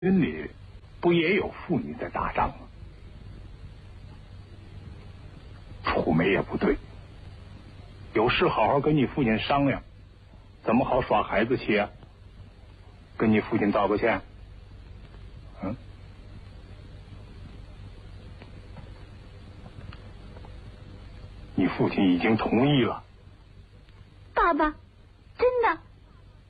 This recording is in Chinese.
军里不也有妇女在打仗吗？楚梅也不对，有事好好跟你父亲商量，怎么好耍孩子气啊？跟你父亲道个歉。嗯，你父亲已经同意了。 爸爸，真的。